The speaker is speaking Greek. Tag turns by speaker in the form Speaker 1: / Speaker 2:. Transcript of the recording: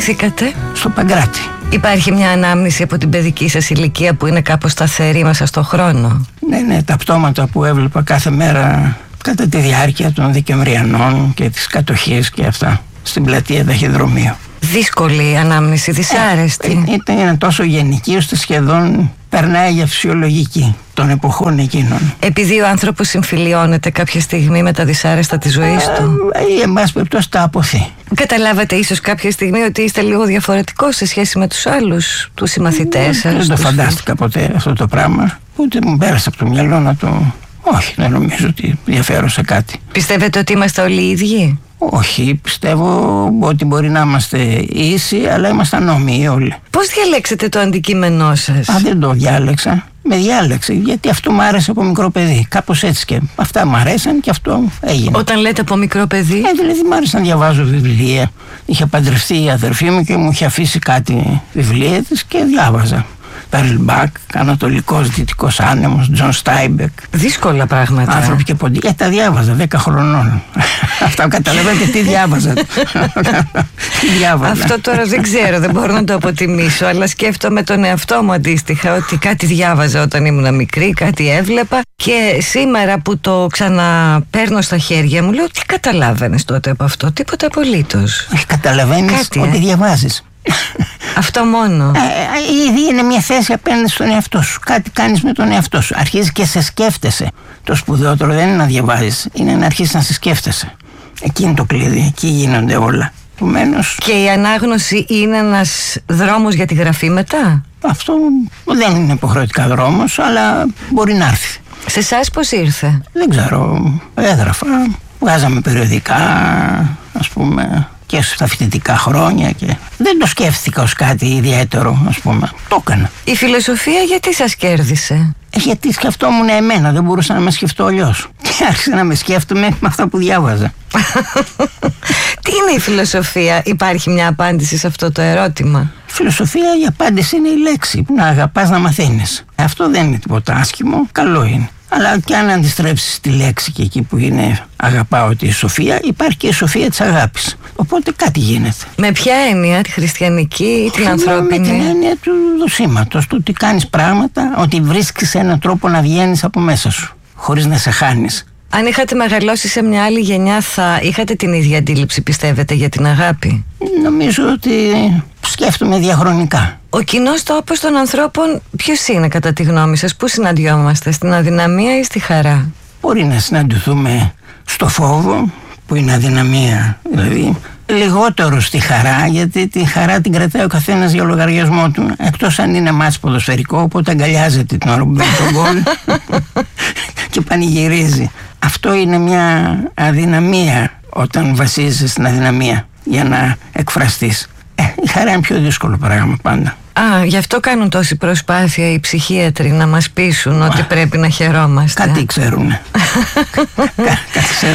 Speaker 1: γεννηθήκατε?
Speaker 2: Στο Παγκράτη.
Speaker 1: Υπάρχει μια ανάμνηση από την παιδική σας ηλικία που είναι κάπως σταθερή μέσα στον χρόνο?
Speaker 2: Ναι, τα πτώματα που έβλεπα κάθε μέρα κατά τη διάρκεια των Δεκεμβριανών και της κατοχής και αυτά στην πλατεία Ταχυδρομείου.
Speaker 1: Δύσκολη ανάμνηση, δυσάρεστη.
Speaker 2: Ήταν τόσο γενική ώστε σχεδόν περνάει για φυσιολογική των εποχών εκείνων.
Speaker 1: Επειδή ο άνθρωπος συμφιλιώνεται κάποια στιγμή με τα δυσάρεστα της ζωής του.
Speaker 2: Εν πάση περιπτώσει τα αποθεί.
Speaker 1: Καταλάβατε ίσως κάποια στιγμή ότι είστε λίγο διαφορετικός σε σχέση με τους άλλους, τους συμμαθητές σας?
Speaker 2: Δεν το φαντάστηκα ποτέ αυτό το πράγμα. Ούτε μου πέρασε από το μυαλό να το... Όχι, δεν νομίζω ότι διαφέρω σε κάτι.
Speaker 1: Πιστεύετε ότι είμαστε όλοι οι ίδιοι?
Speaker 2: Όχι, πιστεύω ότι μπορεί να είμαστε ίσοι, αλλά ήμασταν όμοιοι όλοι.
Speaker 1: Πώς διαλέξετε το αντικείμενό σας?
Speaker 2: Δεν το διάλεξα. Με διάλεξε, γιατί αυτό μου άρεσε από μικρό παιδί. Κάπως έτσι και αυτά μου αρέσαν και αυτό έγινε.
Speaker 1: Όταν λέτε από μικρό παιδί?
Speaker 2: Δηλαδή μου άρεσε να διαβάζω βιβλία. Είχε παντρευτεί η αδερφή μου και μου είχε αφήσει κάτι βιβλία της και διάβαζα. Περλ Μπακ, Ανατολικός Δυτικός Άνεμος, Τζον Στάιμπεκ.
Speaker 1: Δύσκολα πράγματα.
Speaker 2: Άνθρωποι και ποντί. Τα διάβαζα 10 χρονών. Αυτά καταλαβαίνετε τι διάβαζα.
Speaker 1: Αυτό τώρα δεν ξέρω, δεν μπορώ να το αποτιμήσω, αλλά σκέφτομαι τον εαυτό μου αντίστοιχα ότι κάτι διάβαζα όταν ήμουν μικρή, κάτι έβλεπα και σήμερα που το ξαναπαίρνω στα χέρια μου λέω τι καταλάβαινες τότε από αυτό? Τίποτα απολύτως.
Speaker 2: Όχι, καταλαβαίνεις ότι διαβάζεις.
Speaker 1: Αυτό μόνο.
Speaker 2: Ήδη είναι μια θέση απέναντι στον εαυτό σου. Κάτι κάνεις με τον εαυτό σου. Αρχίζεις και σε σκέφτεσαι. Το σπουδαιότερο δεν είναι να διαβάζεις, είναι να αρχίσεις να σε σκέφτεσαι. Εκεί είναι το κλειδί, εκεί γίνονται όλα. Επομένως...
Speaker 1: Και η ανάγνωση είναι ένας δρόμος για τη γραφή μετά?
Speaker 2: Αυτό δεν είναι υποχρεωτικά δρόμος, αλλά μπορεί να έρθει.
Speaker 1: Σε εσάς πώς ήρθε?
Speaker 2: Δεν ξέρω, έγραφα, βγάζαμε περιοδικά, ας πούμε, και στα φοιτητικά χρόνια και δεν το σκέφτηκα ως κάτι ιδιαίτερο, ας πούμε. Το έκανα.
Speaker 1: Η φιλοσοφία γιατί σας κέρδισε?
Speaker 2: Γιατί σκεφτόμουν εμένα, δεν μπορούσα να με σκεφτώ αλλιώς. Και άρχισα να με σκέφτομαι με αυτά που διάβαζα.
Speaker 1: Τι είναι η φιλοσοφία? Υπάρχει μια απάντηση σε αυτό το ερώτημα?
Speaker 2: Η φιλοσοφία, η απάντηση είναι η λέξη. Να αγαπάς να μαθαίνεις. Αυτό δεν είναι τίποτα άσχημο, καλό είναι. Αλλά και αν αντιστρέψεις τη λέξη και εκεί που είναι αγαπάω τη σοφία, υπάρχει και η σοφία της αγάπης. Οπότε κάτι γίνεται.
Speaker 1: Με ποια έννοια, τη χριστιανική ή την ανθρώπινη?
Speaker 2: Με την έννοια του δοσήματος, του ότι κάνεις πράγματα, ότι βρίσκεις έναν τρόπο να βγαίνεις από μέσα σου, χωρίς να σε χάνεις.
Speaker 1: Αν είχατε μεγαλώσει σε μια άλλη γενιά θα είχατε την ίδια αντίληψη, πιστεύετε, για την αγάπη?
Speaker 2: Νομίζω ότι σκέφτομαι διαχρονικά.
Speaker 1: Ο κοινός τόπος των ανθρώπων ποιος είναι κατά τη γνώμη σας? Πού συναντιόμαστε, στην αδυναμία ή στη χαρά?
Speaker 2: Μπορεί να συναντηθούμε στο φόβο, που είναι αδυναμία, δηλαδή λιγότερο στη χαρά, γιατί τη χαρά την κρατάει ο καθένας για λογαριασμό του, εκτός αν είναι μάτς ποδοσφαιρικό, οπότε αγκαλιάζεται την ώρα που μπαίνει τον γκολ και πανηγυρίζει. Αυτό είναι μια αδυναμία όταν βασίζεσαι στην αδυναμία για να εκφραστείς. Η χαρά είναι πιο δύσκολο πράγμα πάντα.
Speaker 1: Γι' αυτό κάνουν τόση προσπάθεια οι ψυχίατροι να μας πείσουν ότι πρέπει να χαιρόμαστε.
Speaker 2: Κάτι ξέρουνε. Κάτι ξέρουνε.